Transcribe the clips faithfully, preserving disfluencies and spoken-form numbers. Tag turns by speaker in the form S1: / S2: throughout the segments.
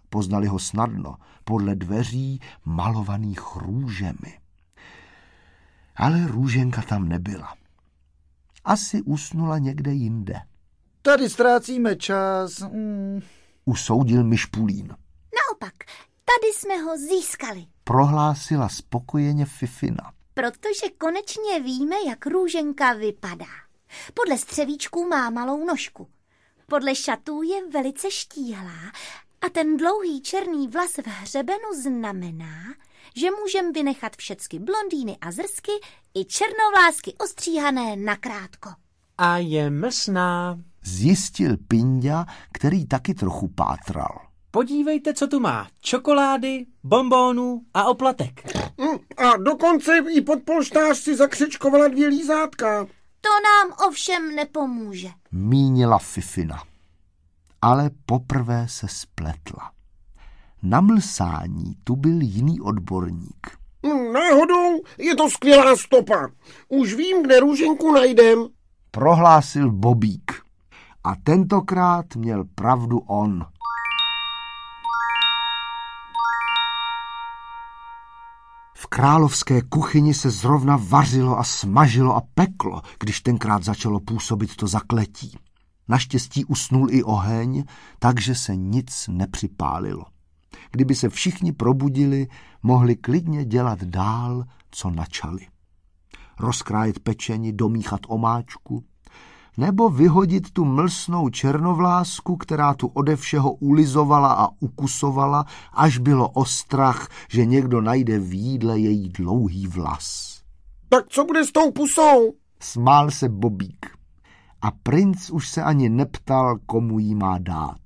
S1: poznali ho snadno, podle dveří malovaných růžemi. Ale Růženka tam nebyla. Asi usnula někde jinde.
S2: Tady ztrácíme čas. Mm.
S1: Usoudil Myšpulín.
S3: Naopak, tady jsme ho získali.
S1: Prohlásila spokojeně Fifina.
S3: Protože konečně víme, jak Růženka vypadá. Podle střevíčků má malou nožku. Podle šatů je velice štíhlá a ten dlouhý černý vlas v hřebenu znamená, že můžem vynechat všecky blondýny a zrsky i černovlásky ostříhané nakrátko.
S4: A je mlsná.
S1: Zjistil Pinďa, který taky trochu pátral.
S4: Podívejte, co tu má. Čokolády, bonbónů a oplatek.
S5: A dokonce i pod polštář si zakřečkovala dvě lízátka.
S3: To nám ovšem nepomůže,
S1: Mínila Fifina. Ale poprvé se spletla. Na mlsání tu byl jiný odborník.
S5: Náhodou je to skvělá stopa. Už vím, kde Růženku najdem.
S1: Prohlásil Bobík. A tentokrát měl pravdu on. V královské kuchyni se zrovna vařilo a smažilo a peklo, když tenkrát začalo působit to zakletí. Naštěstí usnul i oheň, takže se nic nepřipálilo. Kdyby se všichni probudili, mohli klidně dělat dál, co načali. Rozkrájet pečení, domíchat omáčku, nebo vyhodit tu mlsnou černovlásku, která tu ode všeho ulizovala a ukusovala, až bylo ostrach, že někdo najde v jídle její dlouhý vlas.
S5: Tak co bude s tou pusou?
S1: Smál se Bobík. A princ už se ani neptal, komu jí má dát.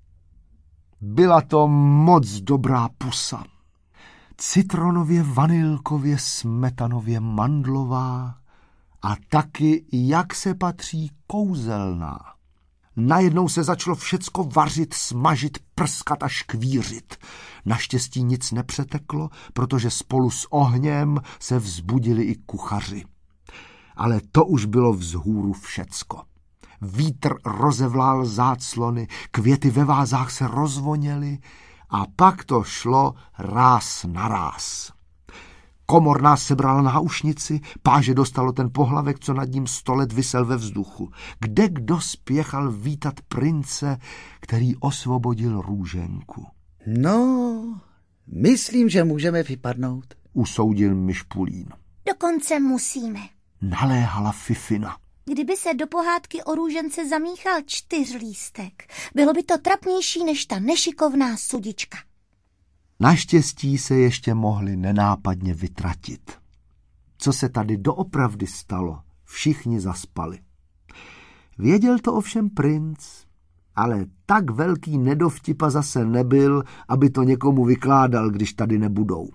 S1: Byla to moc dobrá pusa. Citronově, vanilkově, smetanově mandlová a taky, jak se patří, kouzelná. Najednou se začalo všecko vařit, smažit, prskat a škvířit. Naštěstí nic nepřeteklo, protože spolu s ohněm se vzbudili i kuchaři. Ale to už bylo vzhůru všecko. Vítr rozevlál záclony, květy ve vázách se rozvoněly a pak to šlo ráz na ráz. Komorná sebrala náušnici, páže dostalo ten pohlavek, co nad ním sto let visel ve vzduchu. Kde kdo spěchal vítat prince, který osvobodil Růženku.
S2: No, myslím, že můžeme vypadnout,
S1: usoudil Myšpulín.
S3: Dokonce musíme.
S1: Naléhala Fifina.
S3: Kdyby se do pohádky o Růžence zamíchal čtyřlístek, bylo by to trapnější než ta nešikovná sudička.
S1: Naštěstí se ještě mohli nenápadně vytratit. Co se tady doopravdy stalo, všichni zaspali. Věděl to ovšem princ, ale tak velký nedovtipa zase nebyl, aby to někomu vykládal, když tady nebudou.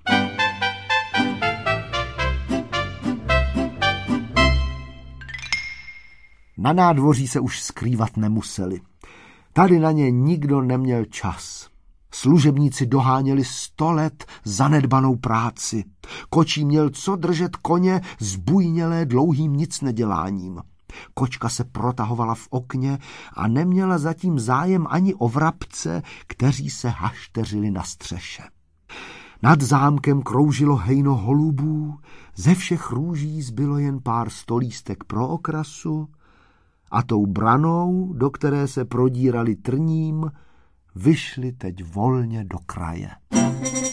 S1: Na nádvoří se už skrývat nemuseli. Tady na ně nikdo neměl čas. Služebníci doháněli sto let zanedbanou práci. Kočí měl co držet koně zbujnělé dlouhým nicneděláním. Kočka se protahovala v okně a neměla zatím zájem ani o vrabce, kteří se hašteřili na střeše. Nad zámkem kroužilo hejno holubů, ze všech růží zbylo jen pár stolístek pro okrasu a tou branou, do které se prodírali trním, vyšli teď volně do kraje.